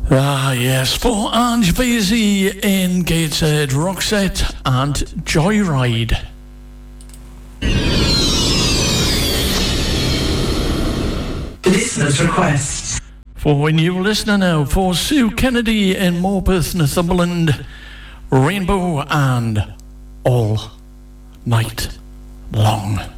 Ah, yes, for Ange Basie in Gateshead, Roxette and Joyride. Listener's request. For a new listener now, for Sue Kennedy in Morpeth, Northumberland, Rainbow and All Night Long.